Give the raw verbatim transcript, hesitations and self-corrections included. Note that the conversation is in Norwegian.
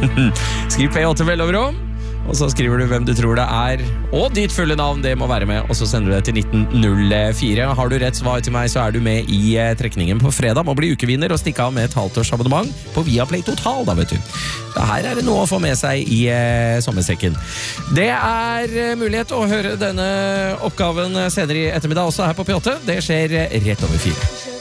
Skriv P åtte mellomrom, og så skriver du hvem du tror det er, og ditt fulle navn, det må være med, og så sender du det til nitten null fire. Har du rett svar til meg, så er du med i trekningen på fredag, må bli ukevinner og stikke av med et halvt års abonnement på Viaplay Total, da vet du. Så her er det noe å få med seg i eh, sommersekken. Det er eh, mulighet å høre denne oppgaven senere i ettermiddag også her på P åtte. Det skjer rett over fire.